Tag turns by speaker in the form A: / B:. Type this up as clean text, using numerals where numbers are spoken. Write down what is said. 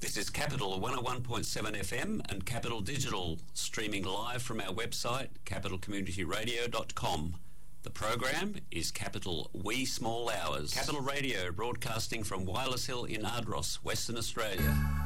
A: This is Capital 101.7 FM and Capital Digital, streaming live from our website, capitalcommunityradio.com. The program is Capital Wee Small Hours. Capital Radio, broadcasting from Wireless Hill in Ardross, Western Australia.